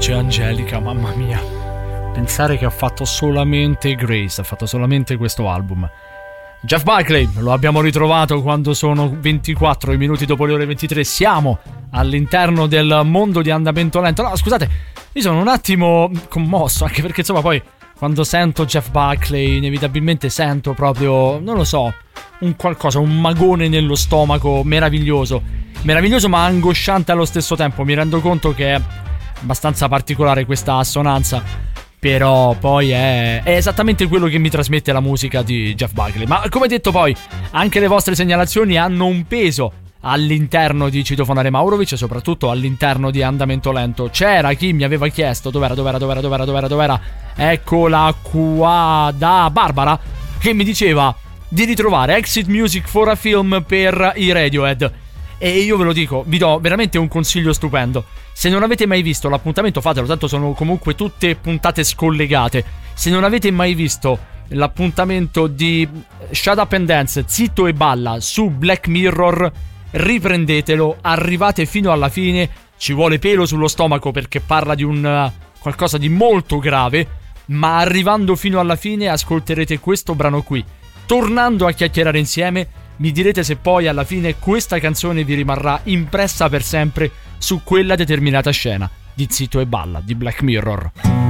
voce angelica, mamma mia. Pensare che ha fatto solamente Grace, ha fatto solamente questo album. Jeff Buckley, lo abbiamo ritrovato quando sono 24 minuti dopo le ore 23. Siamo all'interno del mondo di andamento lento. No, scusate, io sono un attimo commosso, anche perché insomma poi quando sento Jeff Buckley inevitabilmente sento proprio, non lo so, un qualcosa, un magone nello stomaco meraviglioso ma angosciante allo stesso tempo. Mi rendo conto che è abbastanza particolare questa assonanza, però poi è esattamente quello che mi trasmette la musica di Jeff Buckley. Ma come detto, poi anche le vostre segnalazioni hanno un peso all'interno di Citofonare Maurovic e soprattutto all'interno di Andamento Lento. C'era chi mi aveva chiesto dov'era, eccola qua, da Barbara, che mi diceva di ritrovare Exit Music for a Film per i Radiohead. E io ve lo dico, vi do veramente un consiglio stupendo. Se non avete mai visto l'appuntamento, fatelo, tanto sono comunque tutte puntate scollegate. Se non avete mai visto l'appuntamento di Shut Up and Dance, Zitto e Balla, su Black Mirror, riprendetelo, arrivate fino alla fine. Ci vuole pelo sullo stomaco perché parla di un qualcosa di molto grave, ma arrivando fino alla fine ascolterete questo brano qui. Tornando a chiacchierare insieme, mi direte se poi alla fine questa canzone vi rimarrà impressa per sempre su quella determinata scena di Zitto e Balla di Black Mirror.